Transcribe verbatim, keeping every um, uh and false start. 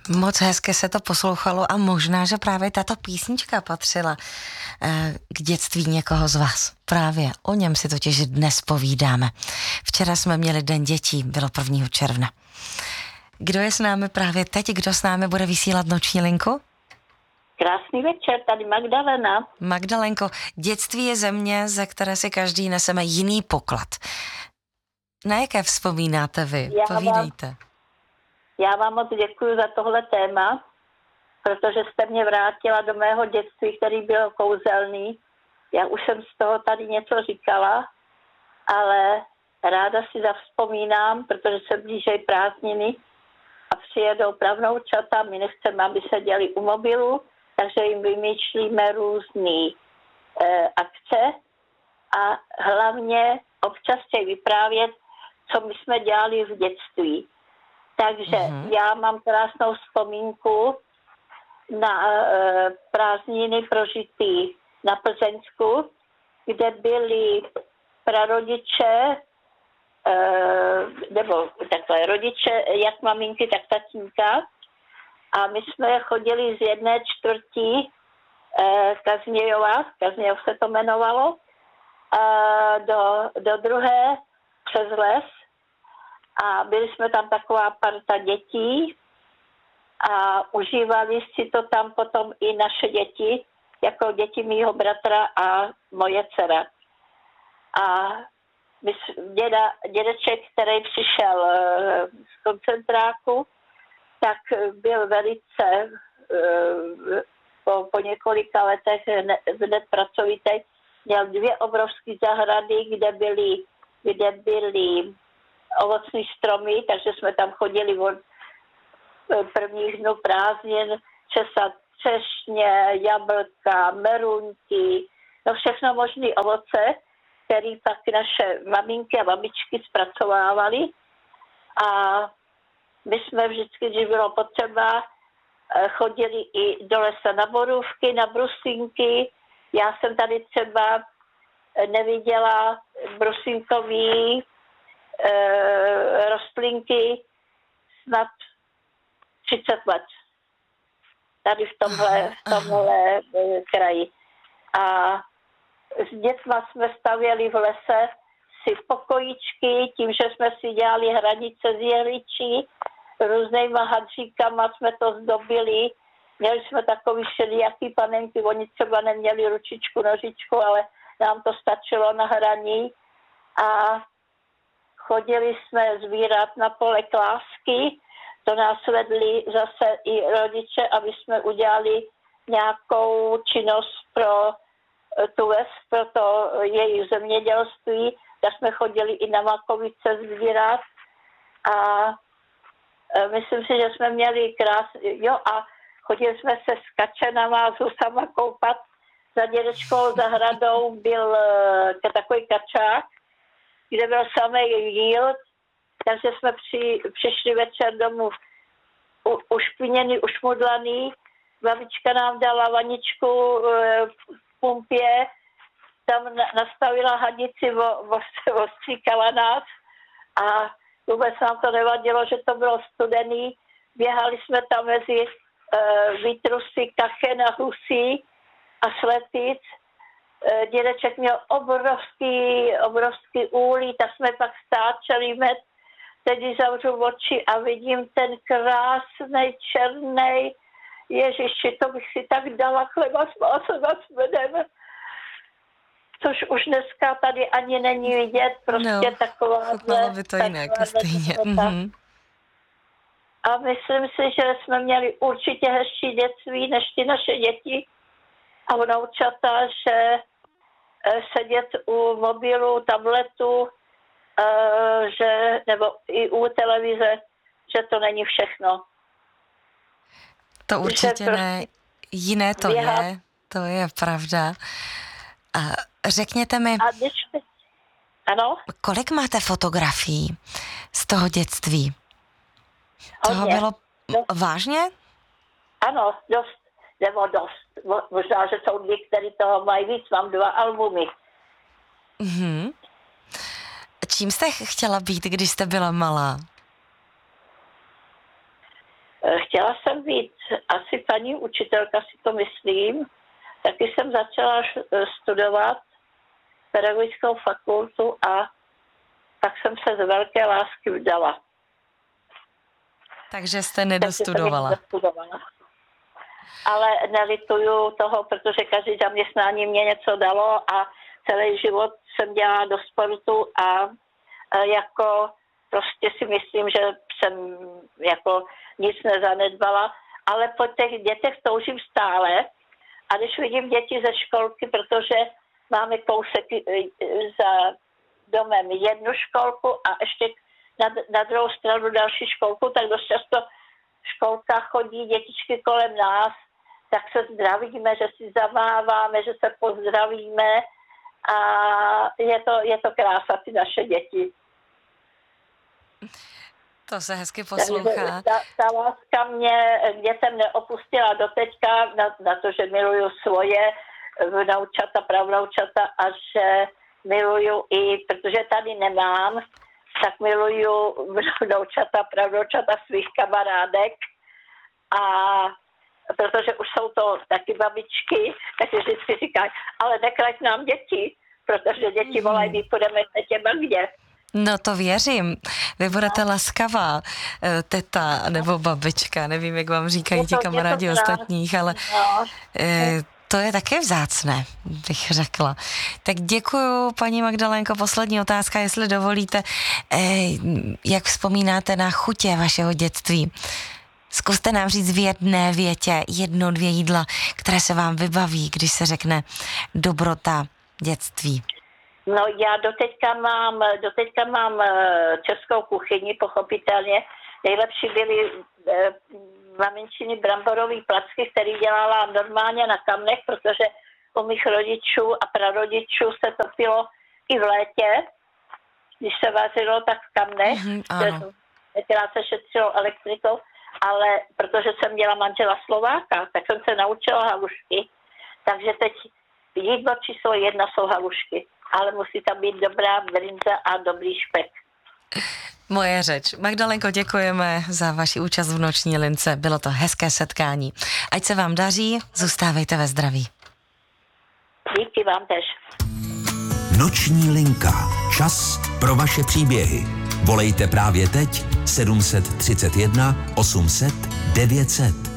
Moc hezky se to poslouchalo a možná, že právě tato písnička patřila eh, k dětství někoho z vás. Právě o něm si totiž dnes povídáme. Včera jsme měli Den dětí, bylo prvního června. Kdo je s námi právě teď? Kdo s námi bude vysílat noční linku? Krásný večer, tady Magdalena. Magdalenko, dětství je země, ze které si každý neseme jiný poklad. Na jaké vzpomínáte vy? Já Povídejte. Vám, já vám moc děkuji za tohle téma, protože jste mě vrátila do mého dětství, který byl kouzelný. Já už jsem z toho tady něco říkala, ale ráda si zavzpomínám, protože se blížejí prázdniny a přijedou pravnoučata, my nechceme, aby se děli u mobilu, takže jim vymýšlíme různé e, akce a hlavně občas chtějí vyprávět, co my jsme dělali v dětství. Takže mm-hmm. já mám krásnou vzpomínku na e, prázdniny prožitý na Plzeňsku, kde byli prarodiče, e, nebo takové rodiče, jak maminky, tak tatínka. A my jsme chodili z jedné čtvrtí e, Kazmějova, Kazmějov se to jmenovalo, e, do, do druhé přes les. A byli jsme tam taková parta dětí a užívali si to tam potom i naše děti, jako děti mýho bratra a moje dcera. A děda, dědeček, který přišel z koncentráku, tak byl velice po, po několika letech hned pracovitý. Měl dvě obrovské zahrady, kde byly, kde byly ovocní stromy, takže jsme tam chodili od prvních dnů prázdnin, česat třešně, jablka, merunky, no všechno možné ovoce, který pak naše maminky a babičky zpracovávaly. A my jsme vždycky, když bylo potřeba, chodili i do lesa na borůvky, na brusinky. Já jsem tady třeba neviděla brusinkový e, rostlinky snad třicet let. Tady v tomhle, v tomhle kraji. A s dětma jsme stavěli v lese si pokojíčky, tím, že jsme si dělali hranice z jehličí, různýma hadříkama jsme to zdobili. Měli jsme takový všelijaký panenky, oni třeba neměli ručičku, nožičku, ale nám to stačilo na hraní. A chodili jsme sbírat na pole klásky, to nás vedli zase i rodiče, aby jsme udělali nějakou činnost pro tu ves, pro to jejich zemědělství, tak jsme chodili i na makovice sbírat a myslím si, že jsme měli krásný, jo a chodili jsme se s kačenama a s husama koupat. Za dědečkou zahradou byl takový kačák, kde byl samý jíl, takže jsme při, přišli večer domů u, ušpiněný, ušmudlaný. Babička nám dala vaničku v pumpě, tam nastavila hadici, ostříkala nás a vůbec nám to nevadilo, že to bylo studený. Běhali jsme tam mezi uh, výtrusy, kachen a husí a slepic. Uh, dědeček měl obrovský, obrovský úlí, tak jsme pak stáčeli med. Teď zavřu oči a vidím ten krásný černý Ježiši, to bych si tak dala chleba s másem a s medem. Což už dneska tady ani není vidět, prostě no, taková... No, by to jinak stejně. Mm-hmm. A myslím si, že jsme měli určitě hezčí dětství než ty naše děti a vnoučata, že sedět u mobilu, tabletu, že, nebo i u televize, že to není všechno. To určitě ne. Jiné to běhat. je, to je pravda. A řekněte mi, a když... ano? kolik máte fotografií z toho dětství? Toho Hodně. bylo dost. vážně? Ano, dost, nebo dost. Možná, že jsou lidi, kteří toho mají víc. Mám dva albumy. Mhm. Čím jste chtěla být, když jste byla malá? Chtěla jsem být asi paní učitelka, si to myslím. Taky jsem začala studovat pedagogickou fakultu a tak jsem se z velké lásky vdala. Takže jste nedostudovala. Takže jsem nedostudovala. Ale nelituju toho, protože každý zaměstnání mě něco dalo a celý život jsem dělala do sportu a jako prostě si myslím, že jsem jako nic nezanedbala, ale po těch dětech toužím stále a když vidím děti ze školky, protože máme kousek za domem jednu školku a ještě na, na druhou stranu další školku, tak dost často školka chodí dětičky kolem nás, tak se zdravíme, že si zamáváme, že se pozdravíme a je to, je to krása, ty naše děti. To se hezky poslouchá. Ta, ta láska mě, mě jsem neopustila doteďka na, na to, že miluju svoje vnoučata, pravnoučata a že miluju i, protože tady nemám, tak miluju vnoučata, pravnoučata svých kamarádek a protože už jsou to taky babičky, takže vždycky říkají, ale nekrať nám děti, protože děti volají, my půjdeme k těma kde. No to věřím. Vy budete laskavá teta nebo babička, nevím, jak vám říkají ti kamarádi ostatních, ale to je také vzácné, bych řekla. Tak děkuju, paní Magdalénko. Poslední otázka, jestli dovolíte. Jak vzpomínáte na chutě vašeho dětství? Zkuste nám říct v jedné větě jedno, dvě jídla, které se vám vybaví, když se řekne dobrota dětství. No já doteďka mám, doteďka mám českou kuchyni, pochopitelně. Nejlepší byly eh, maminčiny bramborový placky, který dělala normálně na kamnech, protože u mých rodičů a prarodičů se topilo i v létě, když se vařilo, tak v kamnech. Mm-hmm, ano. Tenkrát se šetřilo elektrikou, ale protože jsem měla manžela Slováka, tak jsem se naučila halušky. Takže teď jídlo číslo jedna jsou halušky, ale musí tam být dobrá brinza a dobrý špek. Moje řeč. Magdalenko, děkujeme za vaši účast v Noční lince. Bylo to hezké setkání. Ať se vám daří, zůstávejte ve zdraví. Díky vám tež. Noční linka. Čas pro vaše příběhy. Volejte právě teď sedm set třicet jedna osm set devět set.